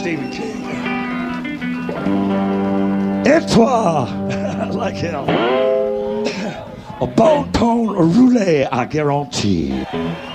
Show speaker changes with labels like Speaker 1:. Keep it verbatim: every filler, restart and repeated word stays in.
Speaker 1: Stephen King. Et toi, like hell. A bon ton roulé, I guarantee.